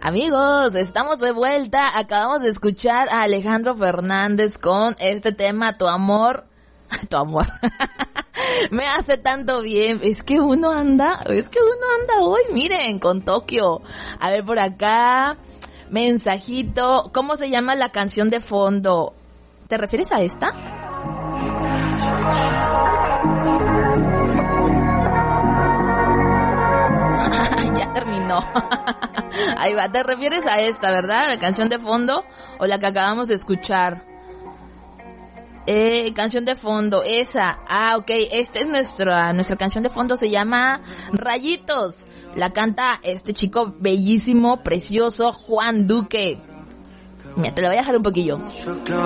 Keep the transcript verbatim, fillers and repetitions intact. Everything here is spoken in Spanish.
Amigos, estamos de vuelta. Acabamos de escuchar a Alejandro Fernández con este tema, Tu amor, tu amor, me hace tanto bien. Es que uno anda, es que uno anda hoy, miren, con Tokio. A ver por acá, mensajito, ¿cómo se llama la canción de fondo? ¿Te refieres a esta? Ya terminó. Ahí va, ¿te refieres a esta, verdad? La canción de fondo o la que acabamos de escuchar. Eh, canción de fondo, esa. Ah, ok, esta es nuestra nuestra canción de fondo, se llama Rayitos. La canta este chico bellísimo, precioso, Juan Duque. Mira, te la voy a dejar un poquillo.